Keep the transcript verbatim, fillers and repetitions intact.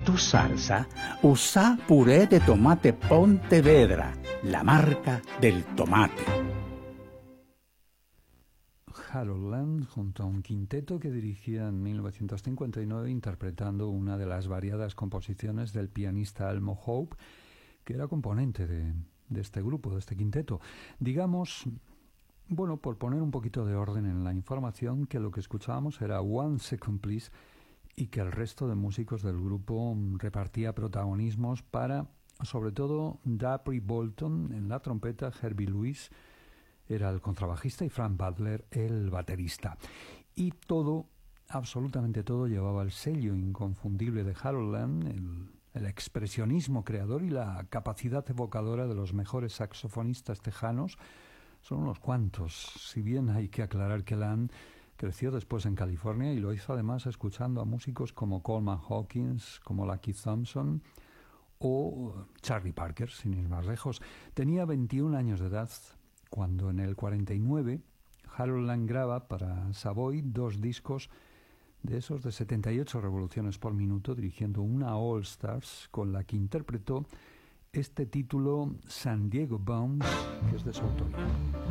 tu salsa, usa puré de tomate Pontevedra, la marca del tomate. Harold Land junto a un quinteto que dirigía en mil novecientos cincuenta y nueve interpretando una de las variadas composiciones del pianista Elmo Hope, que era componente de, de este grupo, de este quinteto. Digamos, bueno, por poner un poquito de orden en la información, que lo que escuchábamos era One Second Please y que el resto de músicos del grupo repartía protagonismos para, sobre todo, Dapry Bolton en la trompeta, Herbie Lewis era el contrabajista y Frank Butler el baterista. Y todo, absolutamente todo, llevaba el sello inconfundible de Harold Land, el, el expresionismo creador y la capacidad evocadora de los mejores saxofonistas tejanos. Son unos cuantos, si bien hay que aclarar que Land creció después en California y lo hizo además escuchando a músicos como Coleman Hawkins, como Lucky Thompson o Charlie Parker, sin ir más lejos. Tenía veintiún años de edad cuando en el cuarenta y nueve Harold Land graba para Savoy dos discos de esos de setenta y ocho revoluciones por minuto, dirigiendo una All Stars con la que interpretó este título San Diego Bombs, que es de su autoría.